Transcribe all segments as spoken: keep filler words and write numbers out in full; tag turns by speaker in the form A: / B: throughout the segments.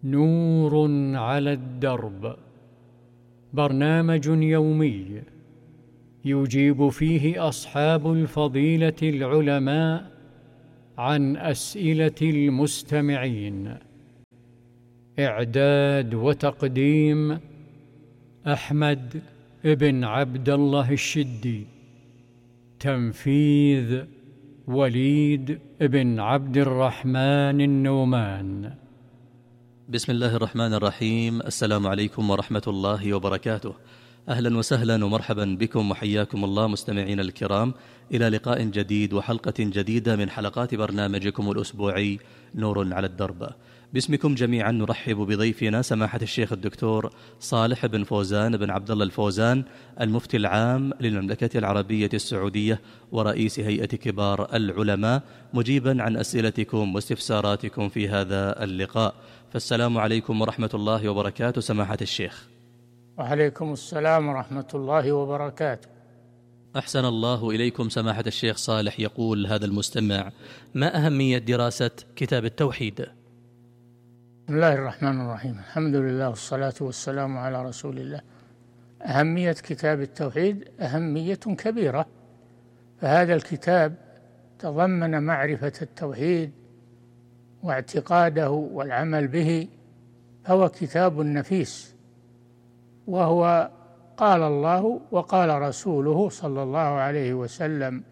A: نور على الدرب، برنامج يومي يجيب فيه أصحاب الفضيلة العلماء عن أسئلة المستمعين. إعداد وتقديم أحمد بن عبد الله الشدي. تنفيذ وليد بن عبد الرحمن النومان.
B: بسم الله الرحمن الرحيم. السلام عليكم ورحمة الله وبركاته. أهلا وسهلا ومرحبا بكم وحياكم الله مستمعين الكرام إلى لقاء جديد وحلقة جديدة من حلقات برنامجكم الأسبوعي نور على الدرب. باسمكم جميعا نرحب بضيفنا سماحة الشيخ الدكتور صالح بن فوزان بن عبد الله الفوزان، المفتي العام للمملكة العربية السعودية ورئيس هيئة كبار العلماء، مجيبا عن أسئلتكم واستفساراتكم في هذا اللقاء. فالسلام عليكم ورحمة الله وبركاته سماحة الشيخ.
C: وعليكم السلام ورحمة الله وبركاته.
B: أحسن الله إليكم سماحة الشيخ صالح. يقول هذا المستمع: ما أهمية دراسة كتاب التوحيد؟
C: بسم الله الرحمن الرحيم. الحمد لله والصلاة والسلام على رسول الله. أهمية كتاب التوحيد أهمية كبيرة، فهذا الكتاب تضمن معرفة التوحيد واعتقاده والعمل به، فهو كتاب نفيس، وهو قال الله وقال رسوله صلى الله عليه وسلم.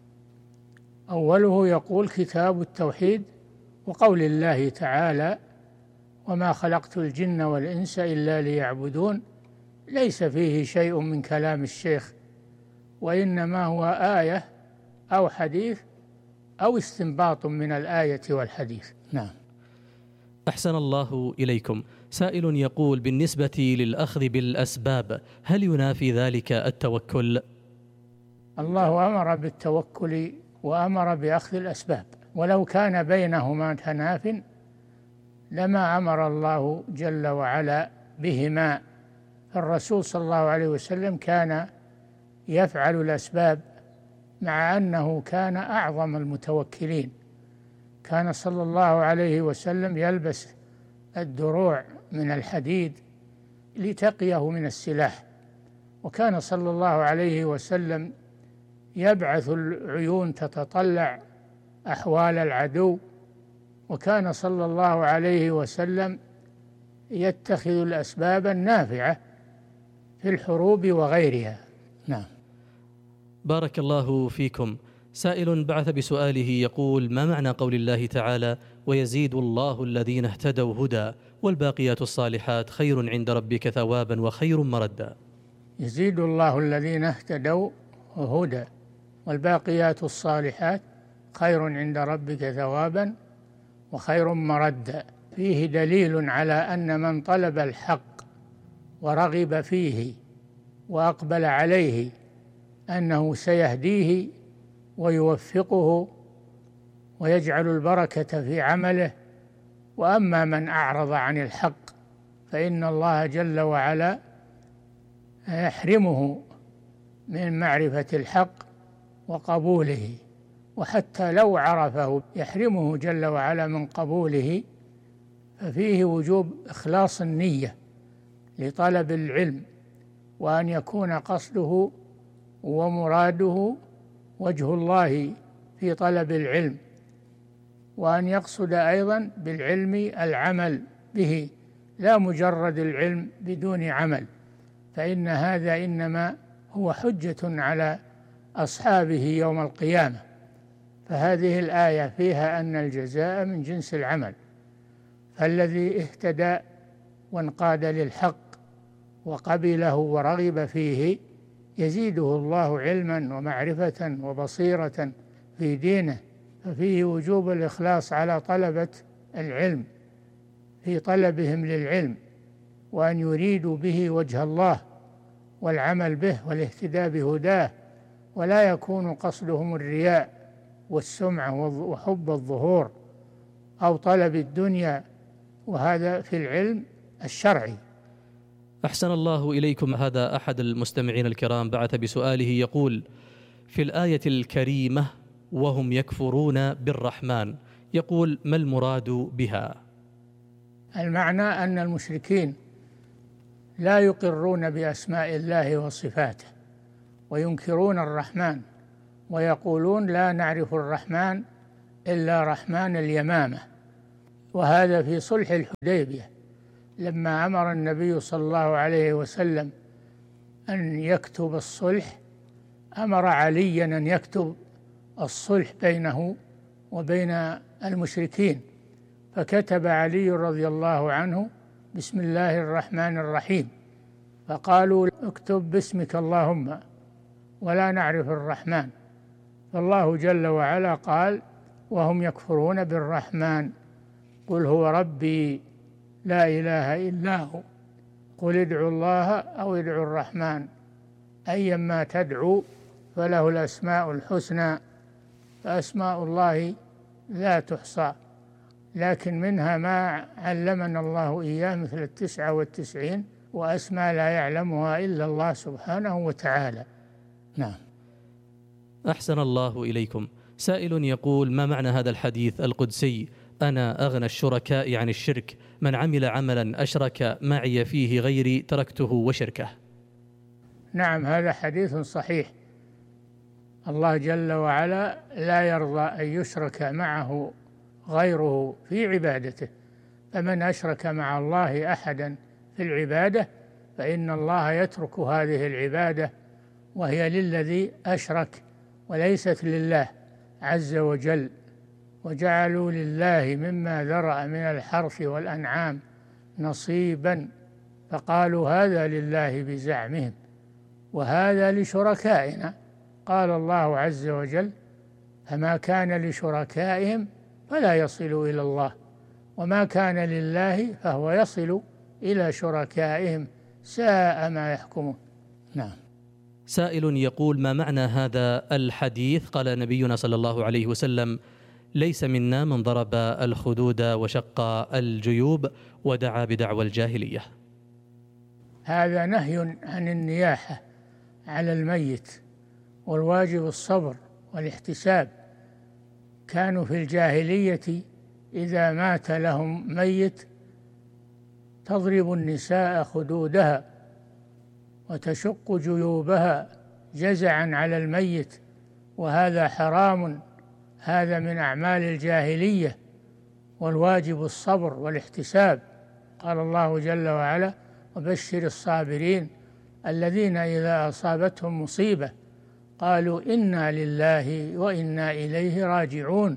C: أوله يقول كتاب التوحيد، وقول الله تعالى: وما خلقت الجن والإنس إلا ليعبدون، ليس فيه شيء من كلام الشيخ، وإنما هو آية أو حديث أو استنباط من الآية والحديث. نعم.
B: أحسن الله إليكم. سائل يقول: بالنسبة للأخذ بالأسباب، هل ينافي ذلك التوكل؟
C: الله أمر بالتوكل وأمر بأخذ الأسباب، ولو كان بينهما تناف لما أمر الله جل وعلا بهما. الرسول صلى الله عليه وسلم كان يفعل الأسباب مع أنه كان أعظم المتوكلين. كان صلى الله عليه وسلم يلبس الدروع من الحديد لتقيه من السلاح، وكان صلى الله عليه وسلم يبعث العيون تتطلع أحوال العدو، وكان صلى الله عليه وسلم يتخذ الأسباب النافعة في الحروب وغيرها. نعم.
B: بارك الله فيكم. سائل بعث بسؤاله يقول: ما معنى قول الله تعالى: ويزيد الله الذين اهتدوا هدى والباقيات الصالحات خير عند ربك ثوابا وخير مردا؟
C: يزيد الله الذين اهتدوا هدى والباقيات الصالحات خير عند ربك ثوابا وخير مردا. فيه دليل على أن من طلب الحق ورغب فيه وأقبل عليه أنه سيهديه ويوفقه ويجعل البركة في عمله. وأما من أعرض عن الحق فإن الله جل وعلا يحرمه من معرفة الحق وقبوله، وحتى لو عرفه يحرمه جل وعلا من قبوله. ففيه وجوب إخلاص النية لطلب العلم، وأن يكون قصده ومراده وجه الله في طلب العلم، وأن يقصد أيضا بالعلم العمل به، لا مجرد العلم بدون عمل، فإن هذا إنما هو حجة على أصحابه يوم القيامة. فهذه الآية فيها أن الجزاء من جنس العمل، فالذي اهتدى وانقاد للحق وقبله ورغب فيه يزيده الله علما ومعرفة وبصيرة في دينه. ففيه وجوب الإخلاص على طلبة العلم في طلبهم للعلم، وأن يريدوا به وجه الله والعمل به والاهتداء بهداه، ولا يكون قصدهم الرياء والسمعة وحب الظهور أو طلب الدنيا، وهذا في العلم الشرعي.
B: أحسن الله إليكم. هذا أحد المستمعين الكرام بعث بسؤاله يقول: في الآية الكريمة وهم يكفرون بالرحمن، يقول: ما المراد بها؟
C: المعنى أن المشركين لا يقرون بأسماء الله وصفاته، وينكرون الرحمن، ويقولون لا نعرف الرحمن إلا رحمن اليمامة. وهذا في صلح الحديبية لما أمر النبي صلى الله عليه وسلم أن يكتب الصلح، أمر عليا أن يكتب الصلح بينه وبين المشركين، فكتب علي رضي الله عنه بسم الله الرحمن الرحيم، فقالوا اكتب باسمك اللهم ولا نعرف الرحمن، فالله جل وعلا قال وهم يكفرون بالرحمن قل هو ربي لا إله إلا هو قل ادعوا الله أو ادعوا الرحمن أيما تدعوا فله الأسماء الحسنى، فأسماء الله لا تحصى، لكن منها ما علمنا الله إياه مثل التسعة والتسعين، وأسماء لا يعلمها إلا الله سبحانه وتعالى. نعم.
B: أحسن الله إليكم. سائل يقول: ما معنى هذا الحديث القدسي: أنا أغنى الشركاء عن الشرك، من عمل عملا أشرك معي فيه غيري تركته وشركه؟
C: نعم، هذا حديث صحيح. الله جل وعلا لا يرضى أن يشرك معه غيره في عبادته، فمن أشرك مع الله أحدا في العبادة فإن الله يترك هذه العبادة وهي للذي أشرك وليست لله عز وجل. وجعلوا لله مما ذرأ من الحرث والأنعام نصيبا فقالوا هذا لله بزعمهم وهذا لشركائنا. قال الله عز وجل: فما كان لشركائهم فلا يصل إلى الله، وما كان لله فهو يصل إلى شركائهم، ساء ما يحكمون. نعم.
B: سائل يقول: ما معنى هذا الحديث؟ قال نبينا صلى الله عليه وسلم: ليس منا من ضرب الخدود وشق الجيوب ودعا بدعوى الجاهلية.
C: هذا نهي عن النياحة على الميت، والواجب الصبر والاحتساب. كانوا في الجاهلية إذا مات لهم ميت تضرب النساء خدودها وتشق جيوبها جزعا على الميت، وهذا حرام، هذا من أعمال الجاهلية، والواجب الصبر والاحتساب. قال الله جل وعلا: وبشر الصابرين الذين إذا أصابتهم مصيبة قالوا إنا لله وإنا إليه راجعون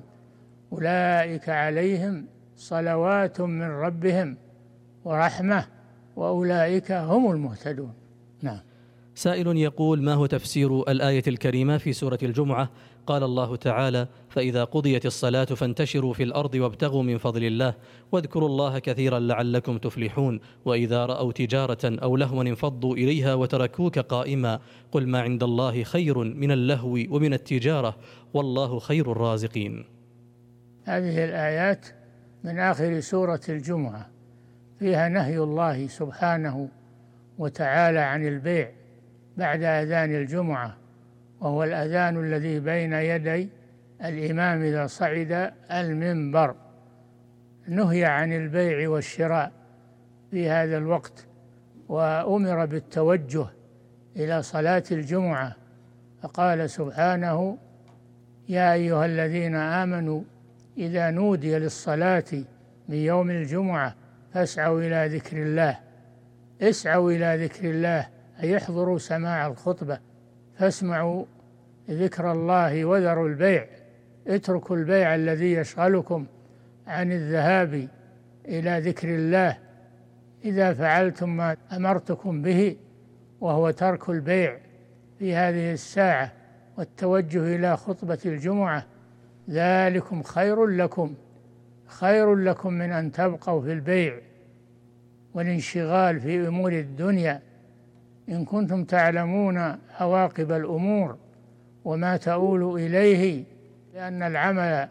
C: أولئك عليهم صلوات من ربهم ورحمة وأولئك هم المهتدون. نعم.
B: سائل يقول: ما هو تفسير الآية الكريمة في سورة الجمعة؟ قال الله تعالى: فإذا قضيت الصلاة فانتشروا في الأرض وابتغوا من فضل الله واذكروا الله كثيرا لعلكم تفلحون، وإذا رأوا تجارة أو لهوا انفضوا إليها وتركوك قائما قل ما عند الله خير من اللهو ومن التجارة والله خير الرازقين.
C: هذه الآيات من آخر سورة الجمعة، فيها نهي الله سبحانه وتعالى عن البيع بعد أذان الجمعة، وهو الأذان الذي بين يدي الإمام إذا صعد المنبر. نهي عن البيع والشراء في هذا الوقت، وأمر بالتوجه إلى صلاة الجمعة، فقال سبحانه: يا أيها الذين آمنوا إذا نودي للصلاة من يوم الجمعة فاسعوا إلى ذكر الله. اسعوا إلى ذكر الله أي احضروا سماع الخطبة، فاسمعوا ذكر الله وذروا البيع. اتركوا البيع الذي يشغلكم عن الذهاب إلى ذكر الله إذا فعلتم ما أمرتكم به، وهو ترك البيع في هذه الساعة والتوجه إلى خطبة الجمعة. ذلكم خير لكم خير لكم من أن تبقوا في البيع والانشغال في أمور الدنيا، إن كنتم تعلمون عواقب الأمور وما تؤول إليه، لأن العمل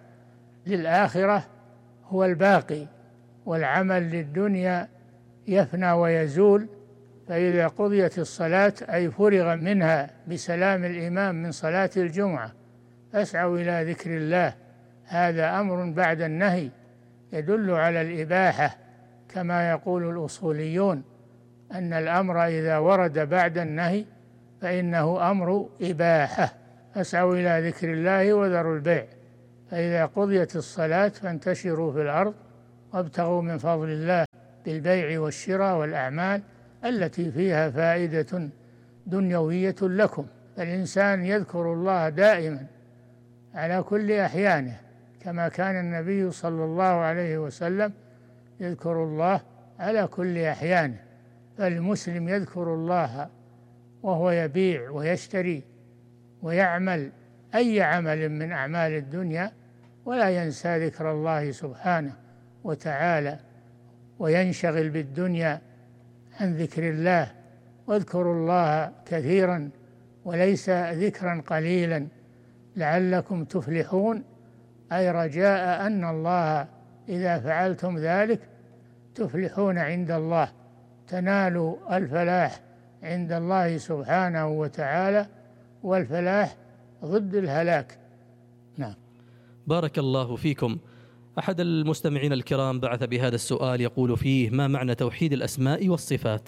C: للآخرة هو الباقي، والعمل للدنيا يفنى ويزول. فإذا قضيت الصلاة أي فرغ منها بسلام الإمام من صلاة الجمعة فاسعوا إلى ذكر الله. هذا أمر بعد النهي يدل على الإباحة، كما يقول الأصوليون أن الأمر إذا ورد بعد النهي فإنه أمر إباحة. فاسعوا إلى ذكر الله وذروا البيع فإذا قضيت الصلاة فانتشروا في الأرض وابتغوا من فضل الله بالبيع والشراء والأعمال التي فيها فائدة دنيوية لكم. فالإنسان يذكر الله دائما على كل أحيانه، كما كان النبي صلى الله عليه وسلم يذكر الله على كل أحيانه. فالمسلم يذكر الله وهو يبيع ويشتري ويعمل أي عمل من أعمال الدنيا، ولا ينسى ذكر الله سبحانه وتعالى وينشغل بالدنيا عن ذكر الله. واذكروا الله كثيرا وليس ذكرا قليلا لعلكم تفلحون، أي رجاء أن الله إذا فعلتم ذلك تفلحون عند الله، تنالوا الفلاح عند الله سبحانه وتعالى، والفلاح ضد الهلاك. نعم.
B: بارك الله فيكم. أحد المستمعين الكرام بعث بهذا السؤال يقول فيه: ما معنى توحيد الأسماء والصفات؟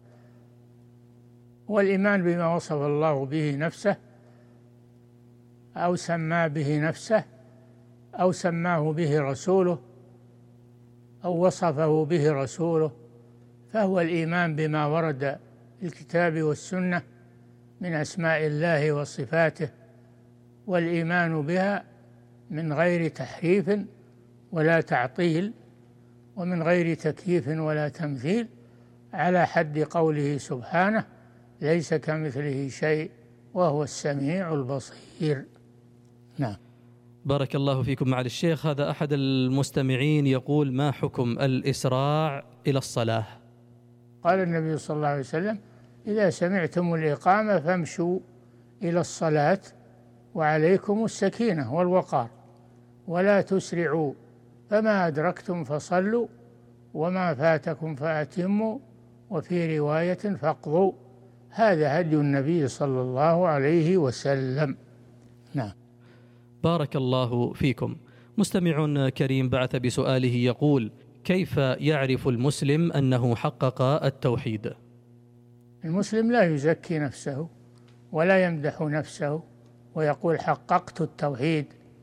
C: والإيمان بما وصف الله به نفسه أو سمى به نفسه أو سماه به رسوله أو وصفه به رسوله، فهو الإيمان بما ورد في الكتاب والسنة من أسماء الله وصفاته، والإيمان بها من غير تحريف ولا تعطيل ومن غير تكييف ولا تمثيل، على حد قوله سبحانه: ليس كمثله شيء وهو السميع البصير. نعم.
B: بارك الله فيكم معالي الشيخ. هذا أحد المستمعين يقول: ما حكم الإسراع إلى الصلاة؟
C: قال النبي صلى الله عليه وسلم: إذا سمعتم الإقامة فامشوا إلى الصلاة وعليكم السكينة والوقار ولا تسرعوا، فما أدركتم فصلوا وما فاتكم فأتموا وفي رواية فاقضوا. هذا هدي النبي صلى الله عليه وسلم. نعم.
B: بارك الله فيكم. مستمع كريم بعث بسؤاله يقول: كيف يعرف المسلم أنه حقق التوحيد؟
C: المسلم لا يزكي نفسه ولا يمدح نفسه ويقول حققت التوحيد،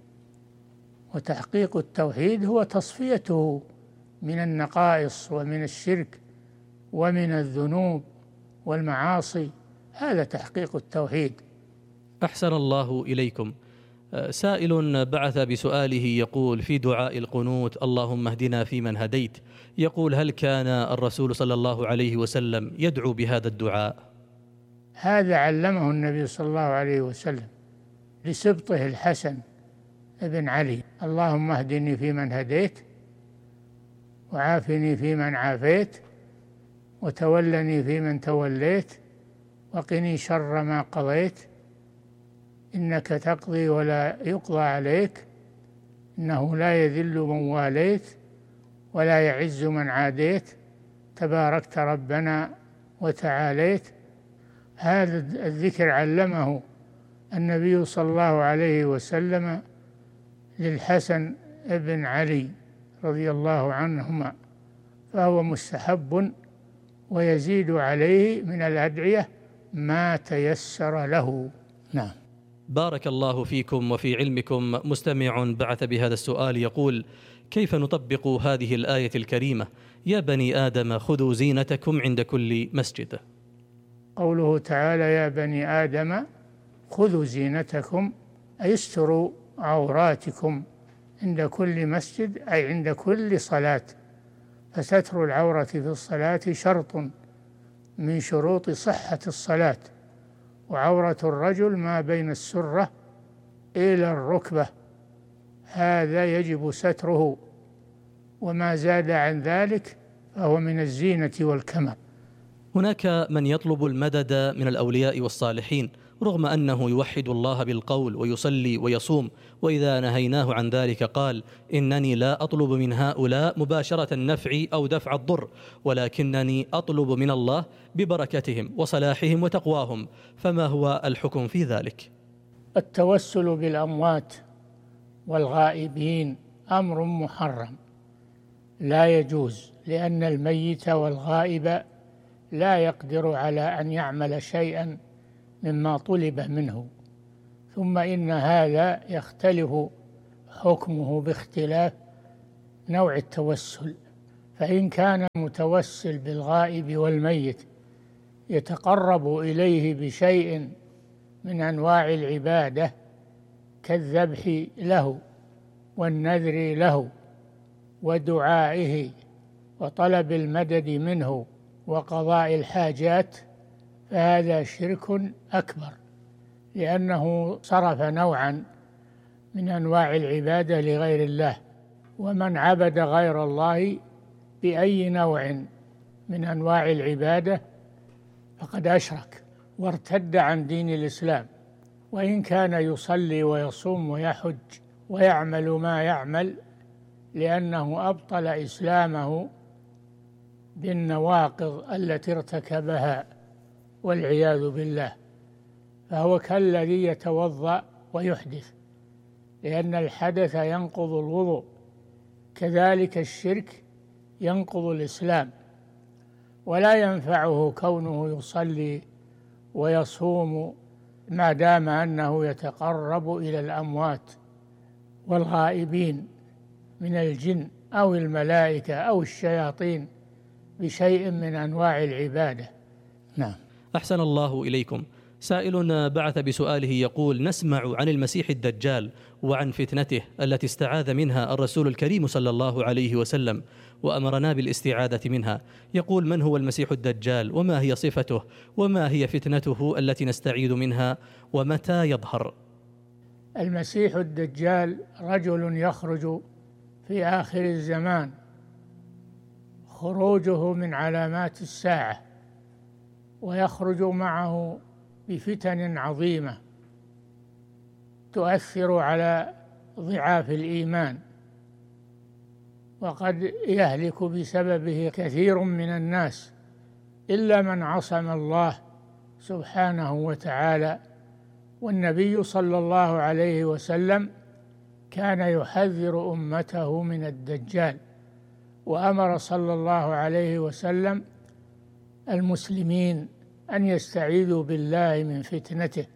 C: وتحقيق التوحيد هو تصفيته من النقائص ومن الشرك ومن الذنوب والمعاصي، هذا تحقيق التوحيد.
B: أحسن الله إليكم. سائل بعث بسؤاله يقول في دعاء القنوت: اللهم اهدنا فيمن هديت، يقول: هل كان الرسول صلى الله عليه وسلم يدعو بهذا الدعاء؟
C: هذا علمه النبي صلى الله عليه وسلم لسبطه الحسن ابن علي: اللهم اهدني فيمن هديت وعافني فيمن عافيت وتولني فيمن توليت وقني شر ما قضيت، إنك تقضي ولا يقضى عليك، إنه لا يذل من واليت ولا يعز من عاديت، تباركت ربنا وتعاليت. هذا الذكر علمه النبي صلى الله عليه وسلم للحسن ابن علي رضي الله عنهما، فهو مستحب ويزيد عليه من الأدعية ما تيسر له. نعم.
B: بارك الله فيكم وفي علمكم. مستمع بعث بهذا السؤال يقول: كيف نطبق هذه الآية الكريمة: يا بني آدم خذوا زينتكم عند كل مسجد؟
C: قوله تعالى: يا بني آدم خذوا زينتكم، أي استروا عوراتكم عند كل مسجد، أي عند كل صلاة. فستر العورة في الصلاة شرط من شروط صحة الصلاة، وعورة الرجل ما بين السرة إلى الركبة، هذا يجب ستره، وما زاد عن ذلك فهو من الزينة والكمال.
B: هناك من يطلب المدد من الأولياء والصالحين رغم أنه يوحد الله بالقول ويصلي ويصوم، وإذا نهيناه عن ذلك قال: إنني لا أطلب من هؤلاء مباشرة النفع أو دفع الضر، ولكنني أطلب من الله ببركتهم وصلاحهم وتقواهم، فما هو الحكم في ذلك؟
C: التوسل بالأموات والغائبين أمر محرم، لا يجوز، لأن الميت والغائب لا يقدر على أن يعمل شيئا مما طلب منه. ثم إن هذا يختلف حكمه باختلاف نوع التوسل، فإن كان المتوسل بالغائب والميت يتقرب إليه بشيء من أنواع العبادة كالذبح له والنذر له ودعائه وطلب المدد منه وقضاء الحاجات، فهذا شرك أكبر، لأنه صرف نوعا من أنواع العبادة لغير الله. ومن عبد غير الله بأي نوع من أنواع العبادة فقد أشرك وارتد عن دين الإسلام، وإن كان يصلي ويصوم ويحج ويعمل ما يعمل، لأنه أبطل إسلامه بالنواقض التي ارتكبها والعياذ بالله، فهو كالذي يتوضأ ويحدث، لأن الحدث ينقض الوضوء، كذلك الشرك ينقض الإسلام، ولا ينفعه كونه يصلي ويصوم ما دام أنه يتقرب إلى الأموات والغائبين من الجن أو الملائكة أو الشياطين بشيء من أنواع العبادة. نعم.
B: أحسن الله إليكم. سائل بعث بسؤاله يقول: نسمع عن المسيح الدجال وعن فتنته التي استعاذ منها الرسول الكريم صلى الله عليه وسلم وأمرنا بالاستعاذة منها. يقول: من هو المسيح الدجال وما هي صفته وما هي فتنته التي نستعيذ منها ومتى يظهر؟
C: المسيح الدجال رجل يخرج في آخر الزمان، خروجه من علامات الساعة، ويخرج معه بفتن عظيمة تؤثر على ضعاف الإيمان، وقد يهلك بسببه كثير من الناس إلا من عصم الله سبحانه وتعالى. والنبي صلى الله عليه وسلم كان يحذر أمته من الدجال، وأمر صلى الله عليه وسلم المسلمين أن يستعيذوا بالله من فتنته،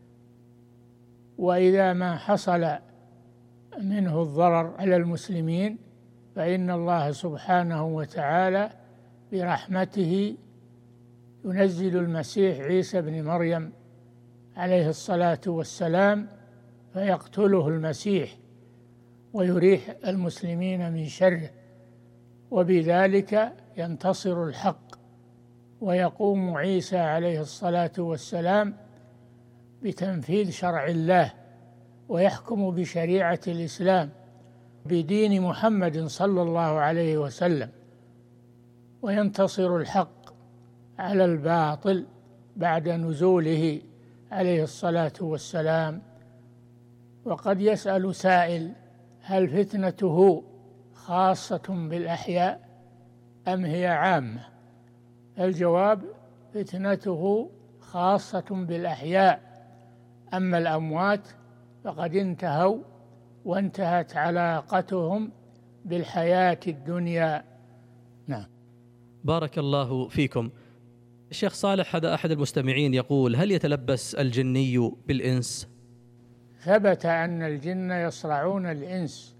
C: وإذا ما حصل منه الضرر على المسلمين فإن الله سبحانه وتعالى برحمته ينزل المسيح عيسى بن مريم عليه الصلاة والسلام فيقتله المسيح ويريح المسلمين من شره، وبذلك ينتصر الحق، ويقوم عيسى عليه الصلاة والسلام بتنفيذ شرع الله ويحكم بشريعة الإسلام بدين محمد صلى الله عليه وسلم، وينتصر الحق على الباطل بعد نزوله عليه الصلاة والسلام. وقد يسأل سائل: هل فتنته خاصة بالأحياء أم هي عامة؟ الجواب: فتنته خاصة بالأحياء، أما الأموات فقد انتهوا وانتهت علاقتهم بالحياة الدنيا. نعم.
B: بارك الله فيكم. الشيخ صالح، هذا أحد المستمعين يقول: هل يتلبس الجني بالإنس؟
C: ثبت أن الجن يصرعون الإنس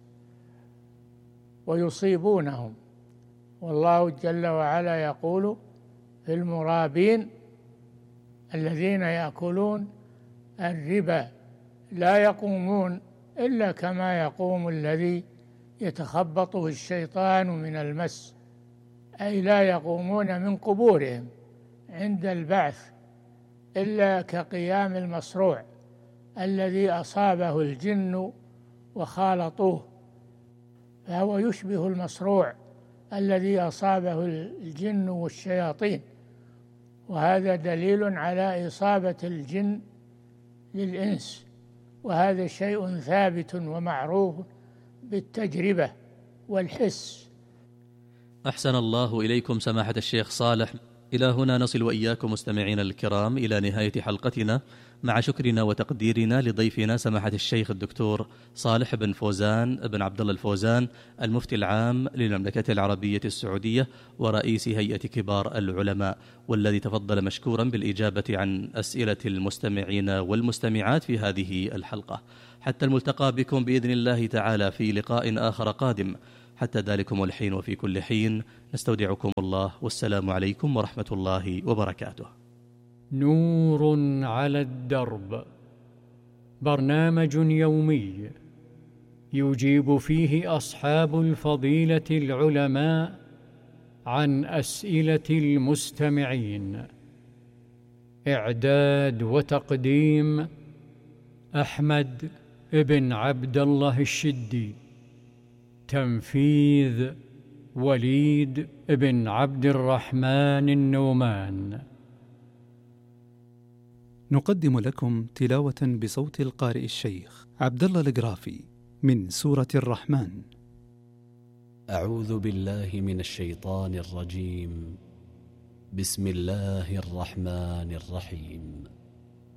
C: ويصيبونهم، والله جل وعلا يقول في المرابين الذين يأكلون الربا لا يقومون إلا كما يقوم الذي يتخبطه الشيطان من المس، أي لا يقومون من قبورهم عند البعث إلا كقيام المصروع الذي أصابه الجن وخالطوه، فهو يشبه المصروع الذي أصابه الجن والشياطين، وهذا دليل على إصابة الجن للإنس، وهذا شيء ثابت ومعروف بالتجربة والحس.
B: أحسن الله إليكم سماحة الشيخ صالح. إلى هنا نصل وإياكم مستمعين الكرام إلى نهاية حلقتنا، مع شكرنا وتقديرنا لضيفنا سماحة الشيخ الدكتور صالح بن فوزان بن عبد الله الفوزان، المفتي العام للمملكة العربية السعودية ورئيس هيئة كبار العلماء، والذي تفضل مشكورا بالإجابة عن أسئلة المستمعين والمستمعات في هذه الحلقة. حتى الملتقى بكم بإذن الله تعالى في لقاء آخر قادم. حتى ذلكم الحين وفي كل حين نستودعكم الله، والسلام عليكم ورحمة الله وبركاته.
A: نور على الدرب، برنامج يومي يجيب فيه أصحاب الفضيلة العلماء عن أسئلة المستمعين. إعداد وتقديم أحمد بن عبد الله الشدي. تنفيذ وليد بن عبد الرحمن النومان.
D: نقدم لكم تلاوة بصوت القارئ الشيخ عبد الله القرافي من سورة الرحمن.
E: أعوذ بالله من الشيطان الرجيم. بسم الله الرحمن الرحيم.